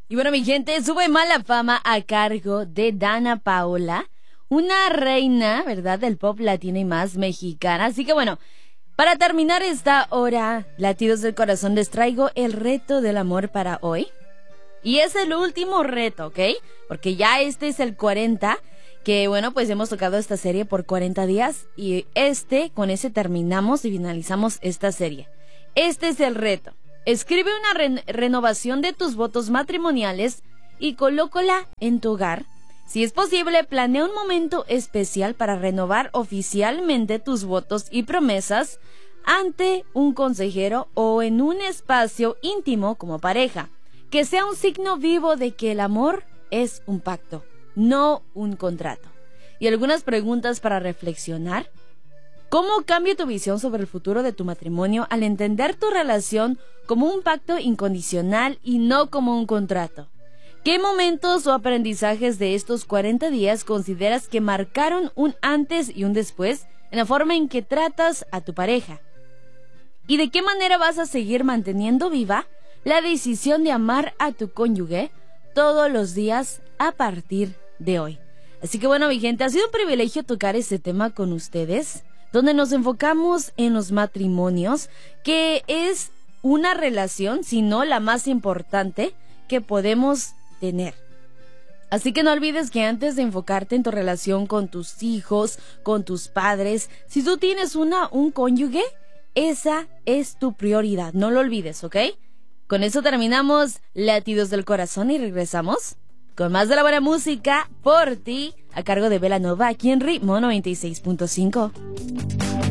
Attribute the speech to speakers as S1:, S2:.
S1: Y bueno, mi gente, sube Mala Fama a cargo de Dana Paola, una reina, ¿verdad?, del pop latino y más mexicana. Así que bueno, para terminar esta hora, latidos del corazón, les traigo el reto del amor para hoy. Y es el último reto, ¿ok? Porque ya este es el 40, que bueno, pues hemos tocado esta serie por 40 días. Y con ese terminamos y finalizamos esta serie. Este es el reto. Escribe una renovación de tus votos matrimoniales y colócala en tu hogar. Si es posible, planea un momento especial para renovar oficialmente tus votos y promesas ante un consejero o en un espacio íntimo como pareja. Que sea un signo vivo de que el amor es un pacto, no un contrato. Y algunas preguntas para reflexionar. ¿Cómo cambia tu visión sobre el futuro de tu matrimonio al entender tu relación como un pacto incondicional y no como un contrato? ¿Qué momentos o aprendizajes de estos 40 días consideras que marcaron un antes y un después en la forma en que tratas a tu pareja? ¿Y de qué manera vas a seguir manteniendo viva la decisión de amar a tu cónyuge todos los días a partir de hoy? Así que bueno, mi gente, ha sido un privilegio tocar este tema con ustedes, donde nos enfocamos en los matrimonios, que es una relación, si no la más importante, que podemos tener. Así que no olvides que antes de enfocarte en tu relación con tus hijos, con tus padres, si tú tienes un cónyuge, esa es tu prioridad, no lo olvides, ¿ok? Con eso terminamos Latidos del Corazón y regresamos con más de la buena música por ti, a cargo de Belanova, aquí en Ritmo 96.5.